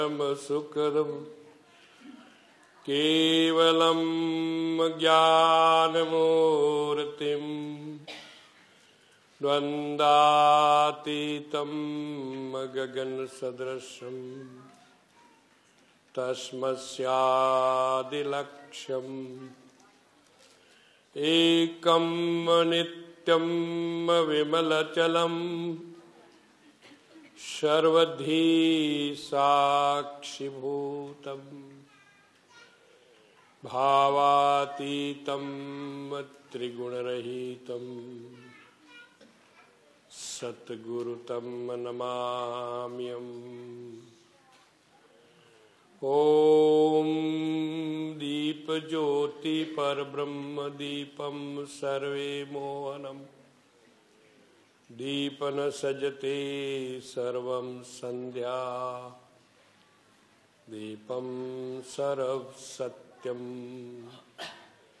सुखदं केवलं ज्ञानमूर्तिं द्वन्द्वातीतं गगनसदृशं तस्मस्यादिलक्ष्यम् एकं नित्यं विमलचलं सर्वधी साक्षिभूतम् भावातीतं त्रिगुणरहितं सद्गुरुतं नमाम्यहम्। ओम दीपज्योति परब्रह्म दीपं सर्वे मोहनम् दीपन सजते सर्वं संध्या दीपं सर्व सत्यम्।